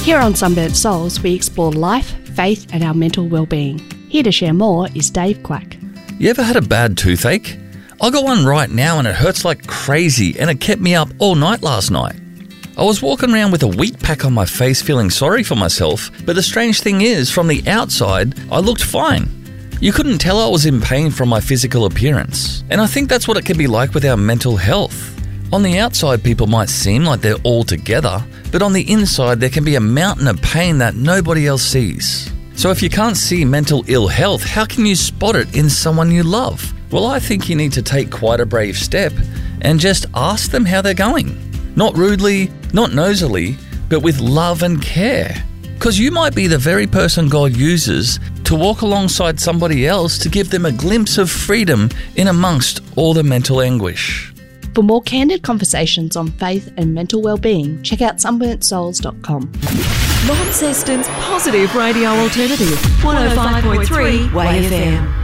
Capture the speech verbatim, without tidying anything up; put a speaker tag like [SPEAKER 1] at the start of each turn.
[SPEAKER 1] Here on Sunburnt Souls, we explore life, faith and our mental well-being. Here to share more is Dave Quack.
[SPEAKER 2] You ever had a bad toothache? I got one right now and it hurts like crazy and it kept me up all night last night. I was walking around with a wheat pack on my face feeling sorry for myself, but the strange thing is, from the outside, I looked fine. You couldn't tell I was in pain from my physical appearance. And I think that's what it can be like with our mental health. On the outside, people might seem like they're all together, but on the inside, there can be a mountain of pain that nobody else sees. So if you can't see mental ill health, how can you spot it in someone you love? Well, I think you need to take quite a brave step and just ask them how they're going. Not rudely, not nosily, but with love and care. Because you might be the very person God uses to walk alongside somebody else to give them a glimpse of freedom in amongst all the mental anguish.
[SPEAKER 1] For more candid conversations on faith and mental well-being, check out sunburnt souls dot com.
[SPEAKER 3] Launceston's positive radio alternative, one oh five point three Way F M.